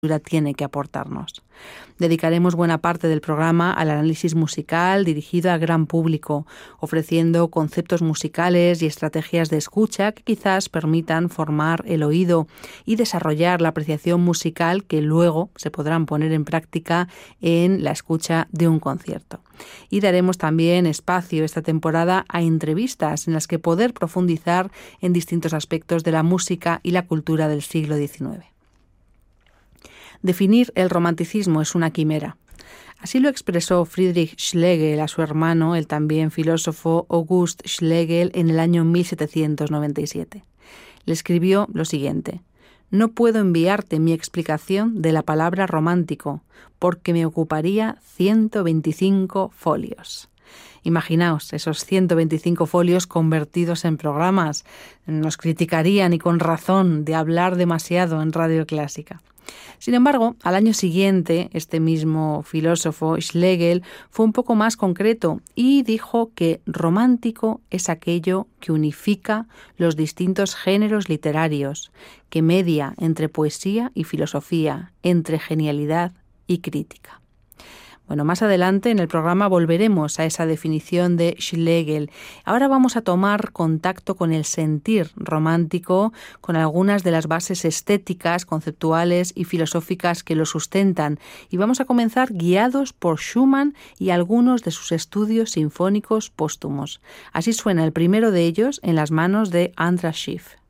tiene que aportarnos. Dedicaremos buena parte del programa al análisis musical dirigido al gran público, ofreciendo conceptos musicales y estrategias de escucha que quizás permitan formar el oído y desarrollar la apreciación musical que luego se podrán poner en práctica en la escucha de un concierto. Y daremos también espacio esta temporada a entrevistas en las que poder profundizar en distintos aspectos de la música y la cultura del siglo XIX. Definir el romanticismo es una quimera. Así lo expresó Friedrich Schlegel a su hermano, el también filósofo August Schlegel, en el año 1797. Le escribió lo siguiente: «No puedo enviarte mi explicación de la palabra romántico, porque me ocuparía 125 folios». Imaginaos esos 125 folios convertidos en programas. Nos criticarían, y con razón, de hablar demasiado en Radio Clásica. Sin embargo, al año siguiente, este mismo filósofo, Schlegel, fue un poco más concreto y dijo que romántico es aquello que unifica los distintos géneros literarios, que media entre poesía y filosofía, entre genialidad y crítica. Bueno, más adelante en el programa volveremos a esa definición de Schlegel. Ahora vamos a tomar contacto con el sentir romántico, con algunas de las bases estéticas, conceptuales y filosóficas que lo sustentan. Y vamos a comenzar guiados por Schumann y algunos de sus estudios sinfónicos póstumos. Así suena el primero de ellos en las manos de Andras Schiff.